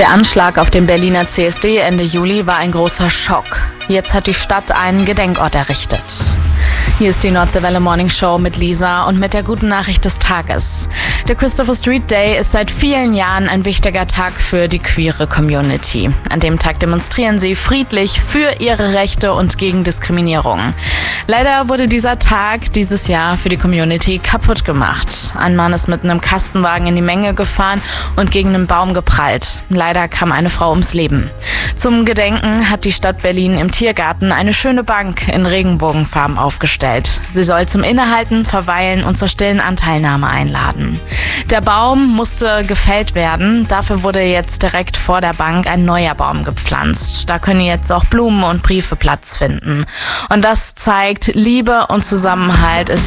Der Anschlag auf den Berliner CSD Ende Juli war ein großer Schock. Jetzt hat die Stadt einen Gedenkort errichtet. Hier ist die Nordseewelle Morning Show mit Lisa und mit der guten Nachricht des Tages. Der Christopher Street Day ist seit vielen Jahren ein wichtiger Tag für die queere Community. An dem Tag demonstrieren sie friedlich für ihre Rechte und gegen Diskriminierung. Leider wurde dieser Tag dieses Jahr für die Community kaputt gemacht. Ein Mann ist mit einem Kastenwagen in die Menge gefahren und gegen einen Baum geprallt. Leider kam eine Frau ums Leben. Zum Gedenken hat die Stadt Berlin im Tiergarten eine schöne Bank in Regenbogenfarben aufgestellt. Sie soll zum Innehalten, Verweilen und zur stillen Anteilnahme einladen. Der Baum musste gefällt werden. Dafür wurde jetzt direkt vor der Bank ein neuer Baum gepflanzt. Da können jetzt auch Blumen und Briefe Platz finden. Und das zeigt, Liebe und Zusammenhalt ist